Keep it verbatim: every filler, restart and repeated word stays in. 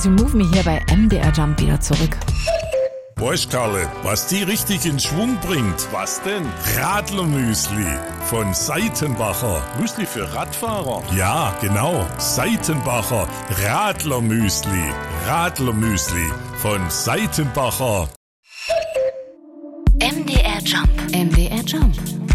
Sie move me hier bei M D R Jump wieder zurück. Boah, Karle, was die richtig in Schwung bringt. Was denn? Radlermüsli von Seitenbacher. Müsli für Radfahrer? Ja, genau. Seitenbacher Radlermüsli. Radlermüsli von Seitenbacher. M D R Jump. M D R Jump.